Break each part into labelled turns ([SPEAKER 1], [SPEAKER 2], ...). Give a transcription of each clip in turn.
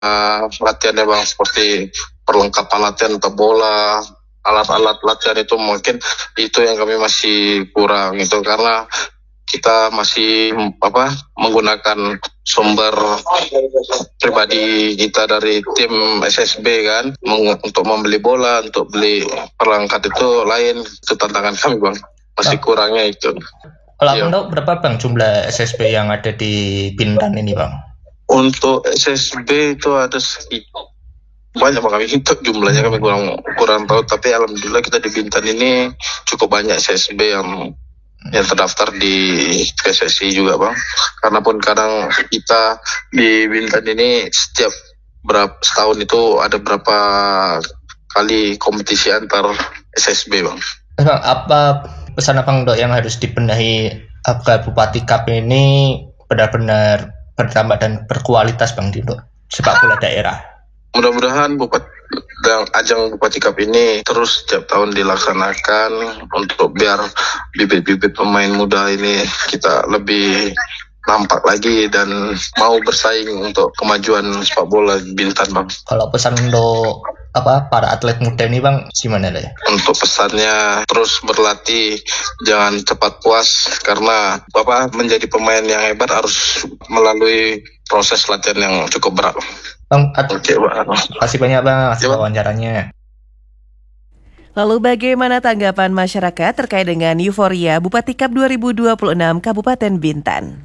[SPEAKER 1] latihannya bang, seperti perlengkapan latihan untuk bola, alat-alat latihan itu mungkin itu yang kami masih kurang itu, karena kita masih menggunakan sumber pribadi kita dari tim SSB kan, untuk membeli bola, untuk beli perangkat itu lain, itu tantangan kami bang, masih kurangnya itu.
[SPEAKER 2] Kalau Abang tahu berapa bang jumlah SSB yang ada di Bintan ini bang?
[SPEAKER 1] Untuk SSB itu ada banyak bang, kami hitung jumlahnya kami kurang tahu, tapi alhamdulillah kita di Bintan ini cukup banyak SSB yang terdaftar di PSSI juga bang. Karena pun kadang kita di Bintan ini setiap setahun itu ada berapa kali kompetisi antar SSB bang.
[SPEAKER 2] Apa pesan Abang Dok yang harus dibenahi agar Bupati Cup ini benar-benar berdampak dan berkualitas bang di sepak bola daerah? Mudah-mudahan
[SPEAKER 1] ajang Bupati Cup ini terus setiap tahun dilaksanakan untuk biar bibit-bibit pemain muda ini kita lebih nampak lagi dan mau bersaing untuk kemajuan sepak bola Bintan bang.
[SPEAKER 2] Kalau pesan untuk para atlet muda ini bang gimana deh?
[SPEAKER 1] Untuk pesannya terus berlatih, jangan cepat puas, karena menjadi pemain yang hebat harus melalui proses latihan yang cukup berat.
[SPEAKER 2] Bang, kasih banyak bang atas wawancaranya.
[SPEAKER 3] Lalu bagaimana tanggapan masyarakat terkait dengan euforia Bupati Cup 2026 Kabupaten Bintan?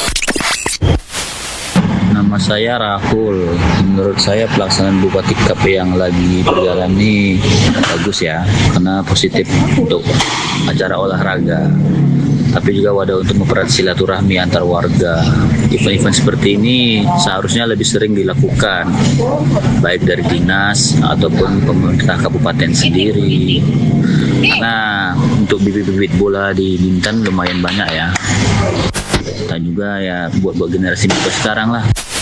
[SPEAKER 4] Nama saya Rahul. Menurut saya pelaksanaan Bupati Cup yang lagi berjalan ini bagus ya, karena positif untuk acara olahraga. Tapi juga wadah untuk mempererat silaturahmi antar warga. Event-event seperti ini seharusnya lebih sering dilakukan, baik dari dinas ataupun pemerintah kabupaten sendiri. Karena untuk bibit-bibit bola di Bintan lumayan banyak ya. Dan juga ya buat generasi muda sekarang lah.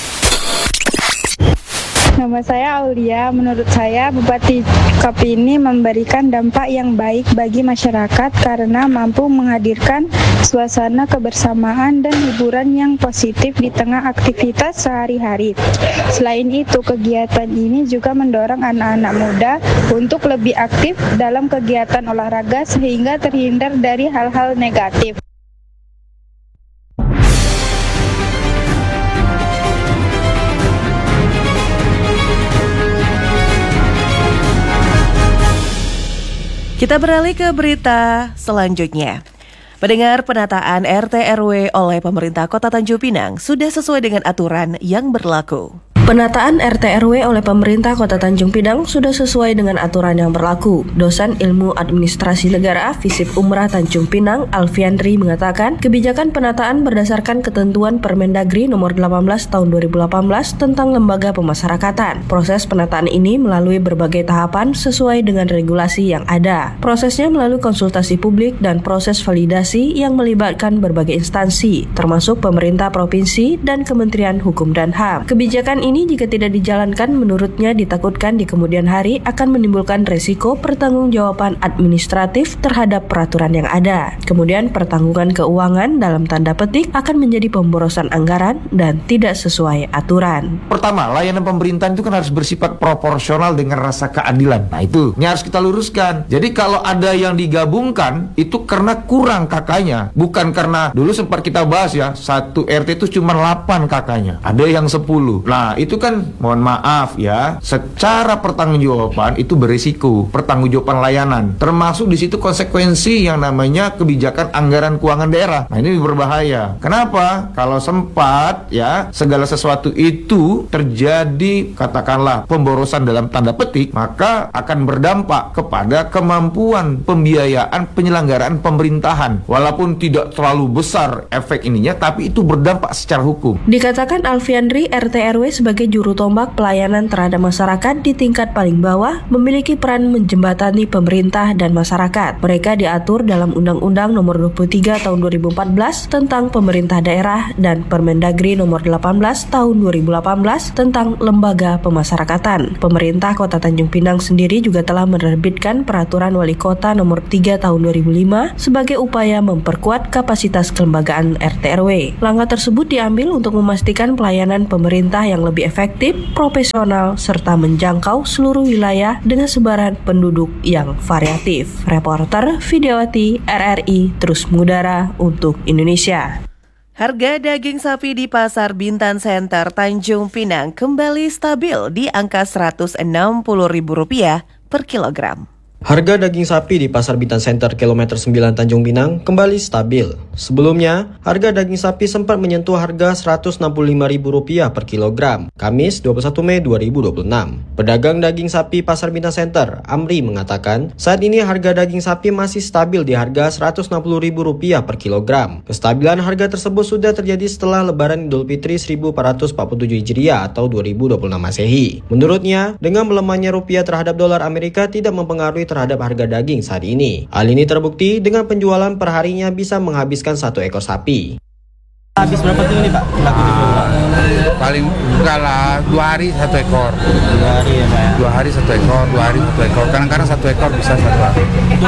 [SPEAKER 5] Nama saya Aulia. Menurut saya Bupati Cup ini memberikan dampak yang baik bagi masyarakat karena mampu menghadirkan suasana kebersamaan dan hiburan yang positif di tengah aktivitas sehari-hari. Selain itu, kegiatan ini juga mendorong anak-anak muda untuk lebih aktif dalam kegiatan olahraga sehingga terhindar dari hal-hal negatif.
[SPEAKER 3] Kita beralih ke berita selanjutnya. Pendengar, penataan RT RW oleh pemerintah Kota Tanjung Pinang sudah sesuai dengan aturan yang berlaku. Penataan RT RW oleh pemerintah Kota Tanjung Pinang sudah sesuai dengan aturan yang berlaku. Dosen Ilmu Administrasi Negara FISIP Umrah Tanjung Pinang, Alfiandri, mengatakan kebijakan penataan berdasarkan ketentuan Permendagri nomor 18 tahun 2018 tentang lembaga pemasyarakatan. Proses penataan ini melalui berbagai tahapan sesuai dengan regulasi yang ada. Prosesnya melalui konsultasi publik dan proses validasi yang melibatkan berbagai instansi, termasuk pemerintah provinsi dan Kementerian Hukum dan HAM. Kebijakan ini jika tidak dijalankan, menurutnya ditakutkan di kemudian hari akan menimbulkan resiko pertanggungjawaban administratif terhadap peraturan yang ada. Kemudian pertanggungan keuangan dalam tanda petik akan menjadi pemborosan anggaran dan tidak sesuai aturan.
[SPEAKER 6] Pertama, layanan pemerintahan itu kan harus bersifat proporsional dengan rasa keadilan. Nah itu, ini harus kita luruskan. Jadi kalau ada yang digabungkan, itu karena kurang kakaknya. Bukan karena, dulu sempat kita bahas ya, satu RT itu cuma 8 kakaknya. Ada yang 10. Nah itu kan mohon maaf ya, secara pertanggungjawaban itu berisiko, pertanggungjawaban layanan, termasuk di situ konsekuensi yang namanya kebijakan anggaran keuangan daerah. Nah ini berbahaya. Kenapa? Kalau sempat ya segala sesuatu itu terjadi katakanlah pemborosan dalam tanda petik, maka akan berdampak kepada kemampuan pembiayaan penyelenggaraan pemerintahan. Walaupun tidak terlalu besar efek ininya, tapi itu berdampak secara hukum.
[SPEAKER 3] Dikatakan Alfiandri, RT RW sebagai juru tombak pelayanan terhadap masyarakat di tingkat paling bawah memiliki peran menjembatani pemerintah dan masyarakat. Mereka diatur dalam Undang-Undang Nomor 23 Tahun 2014 tentang pemerintah daerah dan Permendagri Nomor 18 Tahun 2018 tentang lembaga pemasyarakatan. Pemerintah Kota Tanjung Pinang sendiri juga telah menerbitkan Peraturan Wali Kota Nomor 3 Tahun 2005 sebagai upaya memperkuat kapasitas kelembagaan RT RW. Langkah tersebut diambil untuk memastikan pelayanan pemerintah yang lebih lebih efektif, profesional, serta menjangkau seluruh wilayah dengan sebaran penduduk yang variatif. Reporter Videowati RRI terus mengudara untuk Indonesia. Harga daging sapi di Pasar Bintan Center Tanjung Pinang kembali stabil di angka Rp160.000 per kilogram.
[SPEAKER 7] Harga daging sapi di Pasar Bintan Center Kilometer 9 Tanjung Pinang kembali stabil. Sebelumnya, harga daging sapi sempat menyentuh harga Rp165.000 per kilogram, Kamis 21 Mei 2026. Pedagang daging sapi Pasar Bintan Center, Amri, mengatakan saat ini harga daging sapi masih stabil di harga Rp160.000 per kilogram. Kestabilan harga tersebut sudah terjadi setelah Lebaran Idul Fitri 1447 Hijriah atau 2026 Masehi. Menurutnya, dengan melemahnya rupiah terhadap dolar Amerika tidak mempengaruhi terhadap harga daging saat ini. Hal ini terbukti dengan penjualan perharinya bisa menghabiskan 1 ekor sapi.
[SPEAKER 2] Habis berapa kilo nih Pak?
[SPEAKER 8] Paling enggak lah, 2 hari 1 ekor.
[SPEAKER 2] 2 hari ya Pak?
[SPEAKER 8] 2 hari 1 ekor, 2 hari 1 ekor. Kadang-kadang 1 ekor bisa 1 hari.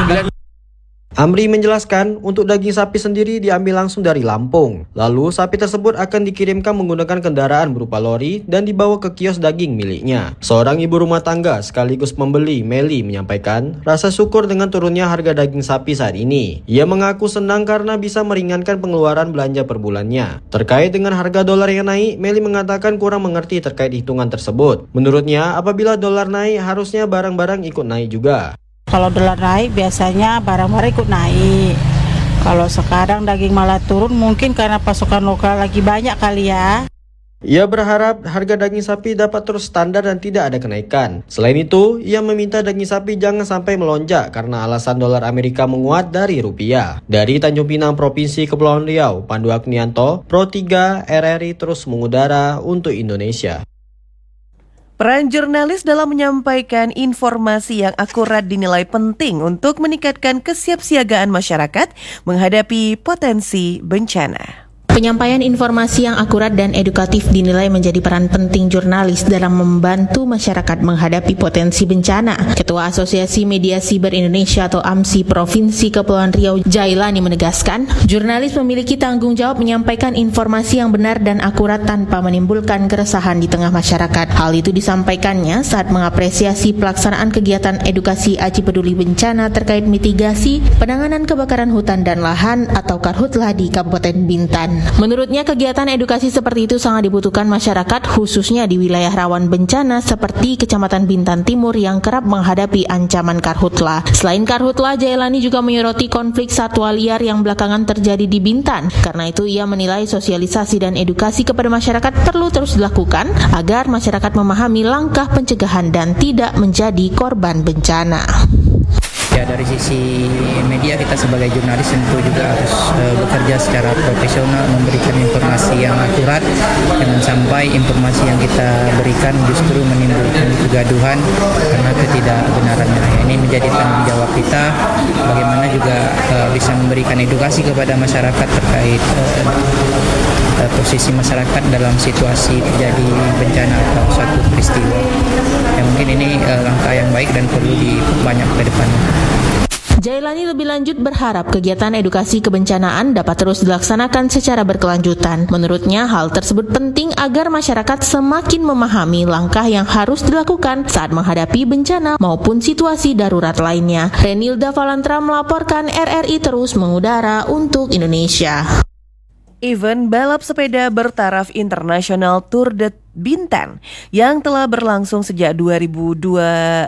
[SPEAKER 7] Amri menjelaskan untuk daging sapi sendiri diambil langsung dari Lampung. Lalu sapi tersebut akan dikirimkan menggunakan kendaraan berupa lori dan dibawa ke kios daging miliknya. Seorang ibu rumah tangga sekaligus pembeli, Meli, menyampaikan rasa syukur dengan turunnya harga daging sapi saat ini. Ia mengaku senang karena bisa meringankan pengeluaran belanja per bulannya. Terkait dengan harga dolar yang naik, Meli mengatakan kurang mengerti terkait hitungan tersebut. Menurutnya, apabila dolar naik, harusnya barang-barang ikut naik juga.
[SPEAKER 9] Kalau dolar naik biasanya barang-barang ikut naik. Kalau sekarang daging malah turun mungkin karena pasokan lokal lagi banyak kali ya.
[SPEAKER 7] Ia berharap harga daging sapi dapat terus standar dan tidak ada kenaikan. Selain itu, ia meminta daging sapi jangan sampai melonjak karena alasan dolar Amerika menguat dari rupiah. Dari Tanjung Pinang, Provinsi Kepulauan Riau, Pandu Agnianto, Pro 3 RRI terus mengudara untuk Indonesia.
[SPEAKER 3] Peran jurnalis dalam menyampaikan informasi yang akurat dinilai penting untuk meningkatkan kesiapsiagaan masyarakat menghadapi potensi bencana.
[SPEAKER 10] Penyampaian informasi yang akurat dan edukatif dinilai menjadi peran penting jurnalis dalam membantu masyarakat menghadapi potensi bencana. Ketua Asosiasi Media Siber Indonesia atau AMSI Provinsi Kepulauan Riau, Jailani, menegaskan, jurnalis memiliki tanggung jawab menyampaikan informasi yang benar dan akurat tanpa menimbulkan keresahan di tengah masyarakat. Hal itu disampaikannya saat mengapresiasi pelaksanaan kegiatan edukasi Aji Peduli Bencana terkait mitigasi penanganan kebakaran hutan dan lahan atau Karhutlah di Kabupaten Bintan. Menurutnya, kegiatan edukasi seperti itu sangat dibutuhkan masyarakat, khususnya di wilayah rawan bencana seperti Kecamatan Bintan Timur yang kerap menghadapi ancaman karhutla. Selain karhutla, Jailani juga menyoroti konflik satwa liar yang belakangan terjadi di Bintan. Karena itu, ia menilai sosialisasi dan edukasi kepada masyarakat perlu terus dilakukan agar masyarakat memahami langkah pencegahan dan tidak menjadi korban bencana.
[SPEAKER 11] Ya, dari sisi media kita sebagai jurnalis tentu juga harus bekerja secara profesional, memberikan informasi yang akurat, jangan sampai informasi yang kita berikan justru menimbulkan kegaduhan karena ketidakbenarannya. Ini menjadi tanggung jawab kita, bagaimana juga bisa memberikan edukasi kepada masyarakat terkait posisi masyarakat dalam situasi terjadi bencana atau suatu peristiwa. Ya, mungkin ini langkah yang baik dan perlu diperbanyak ke depan.
[SPEAKER 10] Jailani lebih lanjut berharap kegiatan edukasi kebencanaan dapat terus dilaksanakan secara berkelanjutan. Menurutnya, hal tersebut penting agar masyarakat semakin memahami langkah yang harus dilakukan saat menghadapi bencana maupun situasi darurat lainnya. Renilda Valantra melaporkan, RRI terus mengudara untuk Indonesia.
[SPEAKER 3] Event balap sepeda bertaraf internasional Tour de Bintan yang telah berlangsung sejak 2009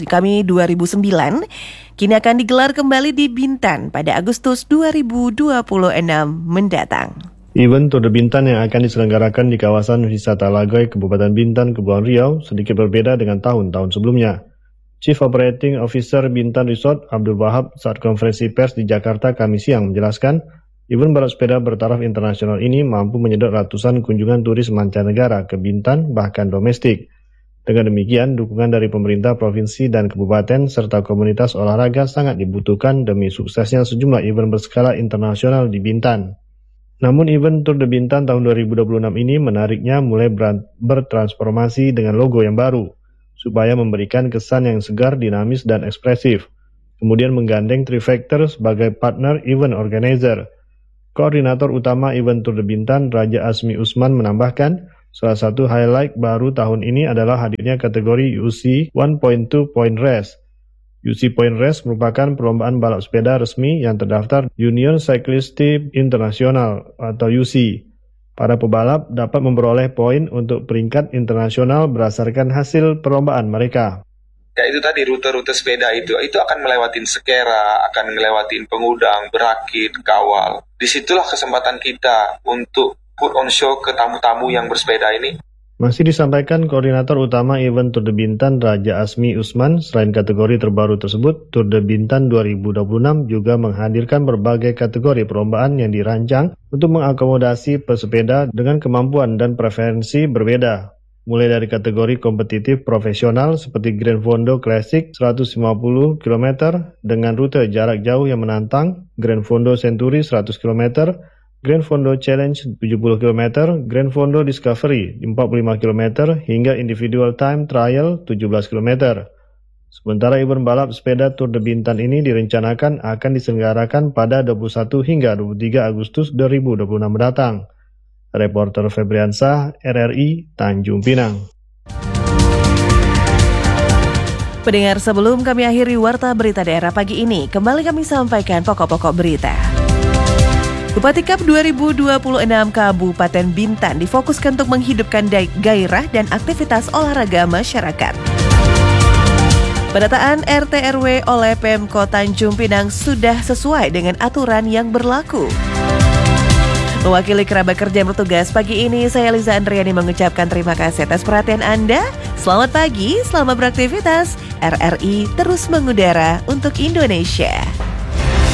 [SPEAKER 3] kini akan digelar kembali di Bintan pada Agustus 2026 mendatang.
[SPEAKER 12] Event Tour de Bintan yang akan diselenggarakan di kawasan wisata Lagoy, Kabupaten Bintan, Kepulauan Riau sedikit berbeda dengan tahun-tahun sebelumnya. Chief Operating Officer Bintan Resort, Abdul Wahab, saat konferensi pers di Jakarta Kamis siang menjelaskan, event balap sepeda bertaraf internasional ini mampu menyedot ratusan kunjungan turis mancanegara ke Bintan, bahkan domestik. Dengan demikian, dukungan dari pemerintah provinsi dan kabupaten serta komunitas olahraga sangat dibutuhkan demi suksesnya sejumlah event berskala internasional di Bintan. Namun event Tour de Bintan tahun 2026 ini menariknya mulai bertransformasi dengan logo yang baru, supaya memberikan kesan yang segar, dinamis, dan ekspresif. Kemudian menggandeng Trifector sebagai partner event organizer. Koordinator utama event Tour de Bintan, Raja Asmi Usman, menambahkan, Salah satu highlight baru tahun ini adalah hadirnya kategori UC 1.2 Point Race. UC Point Race merupakan perlombaan balap sepeda resmi yang terdaftar Union Cyclistique International atau UC. Para pebalap dapat memperoleh poin untuk peringkat internasional berdasarkan hasil perlombaan mereka.
[SPEAKER 13] Ya itu tadi rute-rute sepeda itu akan melewatin Sekera, akan melewatin Pengudang, Berakit, Kawal. Disitulah kesempatan kita untuk put on show ke tamu-tamu yang bersepeda ini.
[SPEAKER 12] Masih disampaikan koordinator utama event Tour de Bintan Raja Asmi Usman, selain kategori terbaru tersebut, Tour de Bintan 2026 juga menghadirkan berbagai kategori perlombaan yang dirancang untuk mengakomodasi pesepeda dengan kemampuan dan preferensi berbeda. Mulai dari kategori kompetitif profesional seperti Grand Fondo Classic 150 km dengan rute jarak jauh yang menantang, Grand Fondo Century 100 km, Grand Fondo Challenge 70 km, Grand Fondo Discovery 45 km, hingga Individual Time Trial 17 km. Sementara event balap sepeda Tour de Bintan ini direncanakan akan diselenggarakan pada 21 hingga 23 Agustus 2026 mendatang. Reporter Febriansah, RRI, Tanjung Pinang.
[SPEAKER 3] Pendengar, sebelum kami akhiri Warta Berita Daerah pagi ini, kembali kami sampaikan pokok-pokok berita. Bupati Cup 2026 Kabupaten Bintan difokuskan untuk menghidupkan gairah dan aktivitas olahraga masyarakat. Pendataan RT RW oleh Pemkot Tanjung Pinang sudah sesuai dengan aturan yang berlaku. Mewakili kerabat kerja yang bertugas pagi ini, saya Liza Andriani mengucapkan terima kasih atas perhatian Anda. Selamat pagi, selamat beraktivitas. RRI terus mengudara untuk Indonesia.